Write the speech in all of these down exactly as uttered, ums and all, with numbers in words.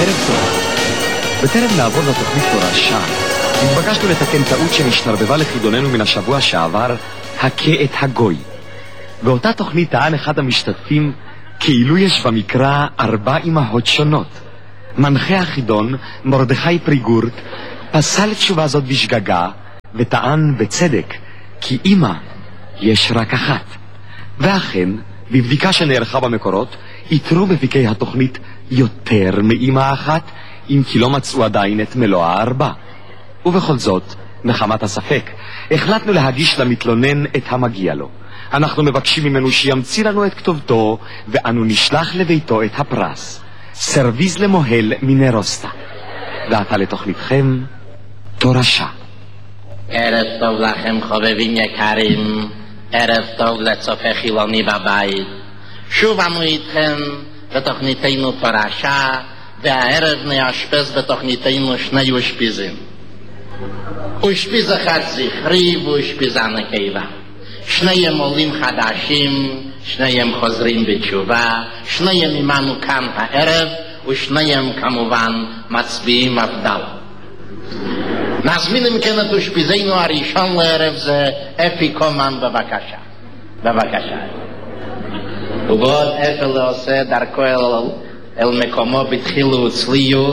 ערב טוב. בטרם נעבור לתוכנית תורשה, התבקשנו לתקן טעות שנשתרבבה לחידוננו מן השבוע שעבר, הכה את הגוי. באותה תוכנית טען אחד המשתתפים כאילו יש במקרא ארבע אמהות שונות. מנחה החידון, מרדכי פריגורט, פסל תשובה זאת בשגגה וטען בצדק כי אמא יש רק אחת. ואכן, בבדיקה שנערכה במקורות, יתרו בפיקי התוכנית יותר מאמא אחת, אם כי לא מצאו עדיין את מלוא הארבע. ובכל זאת, מחמת הספק, החלטנו להגיש למתלונן את המגיע לו. אנחנו מבקשים ממנו שימציא לנו את כתובתו, ואנו נשלח לביתו את הפרס. סרוויז למוהל מנרוסטה. ועתה לתוכניתכם, תורשה. ערב טוב לכם חובבים יקרים, ערב טוב לצופה חילוני בבית. שוב אנו איתכם בתוכניתנו תורשה, והערב נאשפז בתוכניתנו שני אושפיזים. אושפיז אחד זכרי ואושפיזה נקבה. שניהם עולים חדשים, שניהם חוזרים בתשובה, שניהם עמנו כאן הערב, ושניהם כמובן מצביעים מפדל. נזמין אם כן את אושפיזנו הראשון לערב זה אפי קומן, בבקשה. בבקשה. ובעוד אפי לא עושה דרכו אל, אל מקומו בתחילו וצליו.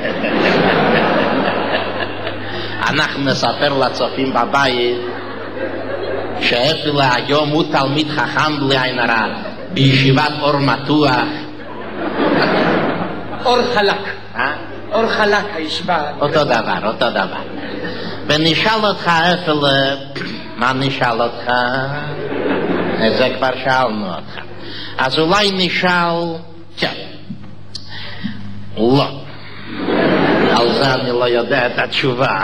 אנחנו נספר לצופים בבית שאפי להיום הוא תלמיד חכם בלי עין הרע בישיבת אור מתוח. אור חלק. אה? אור חלק הישיבה. אותו דבר, אותו דבר. ונשאל אותך אפי, מה נשאל אותך? את זה כבר שאלנו אותך. אז אולי נשאל, כן, לא, על זה אני לא יודע את התשובה.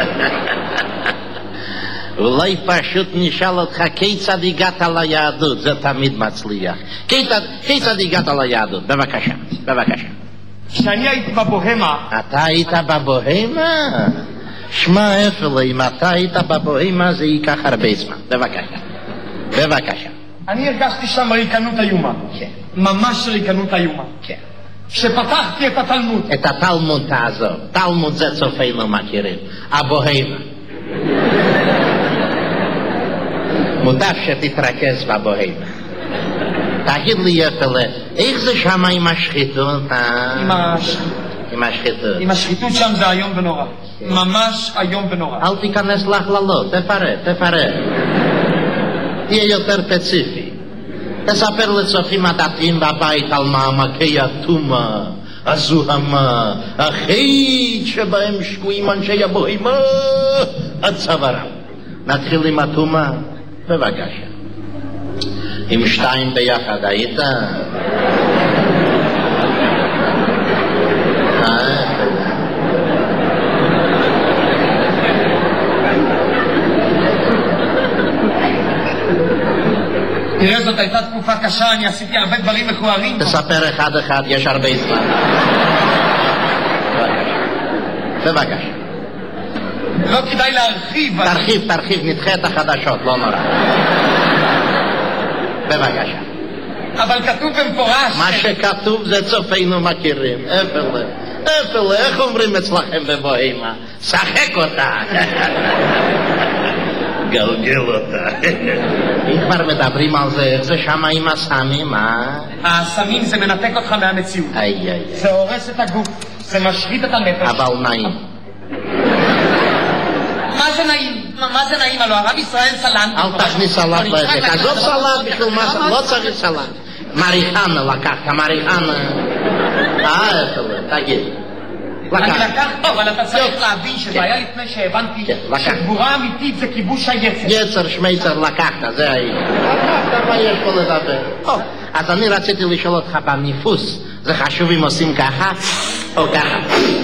אולי פשוט נשאל אותך כיצד הגעת ליהדות, זה תמיד מצליח. כיצד, כיצד הגעת ליהדות? בבקשה, בבקשה. כשאני הייתי בבוהמה. אתה היית בבוהמה? שמע אפילו, אם אתה היית בבוהמה זה ייקח הרבה זמן. בבקשה, בבקשה. אני הרגשתי שם ריקנות איומה. כן. ממש ריקנות איומה. כן. כשפתחתי את התלמוד. את התלמוד תעזוב. תלמוד זה צופינו מכירים. הבוהמה. מוטב שתתרכז בבוהמה. תגיד לי אפילו, איך זה שם עם השחיתות? עם השחיתות. עם השחיתות. עם השחיתות שם זה היום ונורא. ממש היום ונורא. אל תיכנס להכללות, תפרט, תפרט. תהיה יותר ספציפי. תספר לצופים הדתיים בבית על מעמקי התומה, הזוהמה, החית שבהם שקועים אנשי הבוהמה עד צווארם. נתחיל עם התומה, בבקשה. עם שתיים ביחד היית? תראה, זאת הייתה תקופה קשה, אני עשיתי הרבה דברים מכוערים. תספר אחד אחד, יש הרבה זמן. בבקשה. לא כדאי להרחיב. תרחיב, תרחיב, נדחה את החדשות, לא נורא. בבקשה. אבל כתוב במפורש. מה שכתוב זה צופינו מכירים. אפלה, אפלה, איך אומרים אצלכם בבוהמה? שחק אותה. גלגל אותה. אם כבר מדברים על זה, איך זה שמה עם הסמים, אה? הסמים זה מנתק אותך מהמציאות. איי, איי. זה הורס את הגוף, זה משחית את הנפש. אבל נעים. מה זה נעים? מה זה נעים? הלוא הרב ישראל סלנט. אל תכניס סלט לעסק. עזוב סלט בשביל מה, לא צריך סלט. מריחנה לקחת, מריחנה. אה, תגיד. אני לקחת, אבל אתה צריך להבין שזה היה לפני שהבנתי שגבורה אמיתית זה כיבוש היצר. יצר שמייצר לקחת, זה היה. לקחת, מה יש פה לדבר? אז אני רציתי לשאול אותך בניפוס, זה חשוב אם עושים ככה או ככה?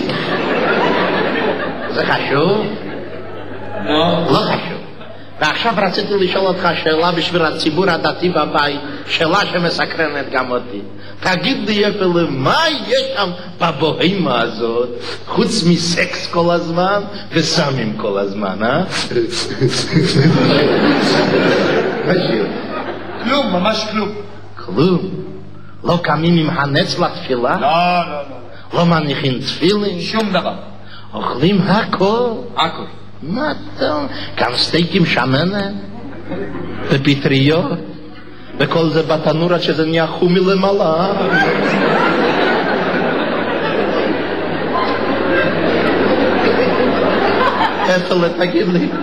זה חשוב? לא. לא חשוב. ועכשיו רציתי לשאול אותך שאלה בשביל הציבור הדתי בבית, שאלה שמסקרנת גם אותי. תגיד לי אפילו, מה יש שם בבוהמה הזאת, חוץ מסקס כל הזמן וסמים כל הזמן, אה? כלום, ממש כלום. כלום? לא קמים עם הנץ לתפילה? לא, לא, לא. לא מניחים תפילין, שום דבר. אוכלים הכל. הכל. מה טוב? גם סטייקים שמנת, ופטריות, וכל זה בתנור עד שזה נהיה חומי למעלה. אפלה, תגיד לי.